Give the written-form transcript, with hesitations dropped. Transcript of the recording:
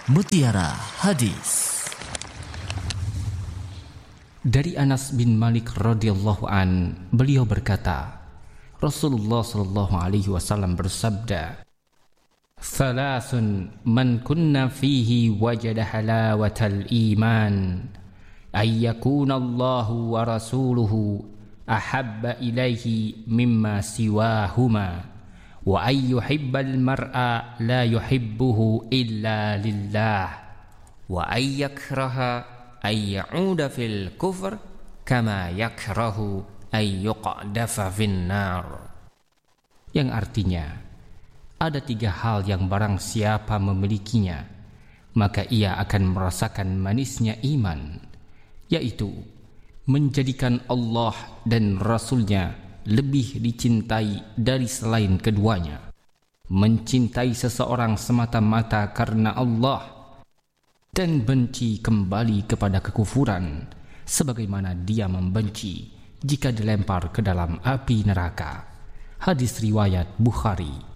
Mutiara Hadis. Dari Anas bin Malik radhiyallahu an, beliau berkata, Rasulullah sallallahu alaihi wasallam bersabda, "Thalathun man kunna fihi wajada halawatal iman, ay yakuna Allahu wa rasuluhu ahabba ilaihi mimma siwahuma, wa ay yuhibbal mar'a la yuhibbuhu illa lillah, wa ay yakraha ay ya'uda fil kufr kama yakrahu ay yuqdafa fin nar." Yang artinya, ada 3 hal yang barang siapa memilikinya, maka ia akan merasakan manisnya iman, yaitu menjadikan Allah dan Rasul-Nya lebih dicintai dari selain keduanya, mencintai seseorang semata-mata karena Allah, dan benci kembali kepada kekufuran sebagaimana dia membenci jika dilempar ke dalam api neraka. Hadis riwayat Bukhari.